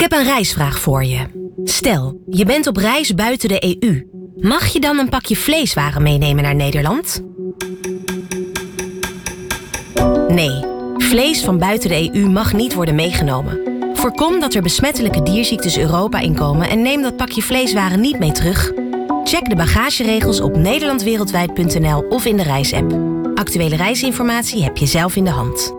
heb een reisvraag voor je. Stel, je bent op reis buiten de EU. Mag je dan een pakje vleeswaren meenemen naar Nederland? Nee, vlees van buiten de EU mag niet worden meegenomen. Voorkom dat er besmettelijke dierziektes Europa inkomen en neem dat pakje vleeswaren niet mee terug. Check de bagageregels op nederlandwereldwijd.nl of in de reisapp. Actuele reisinformatie heb je zelf in de hand.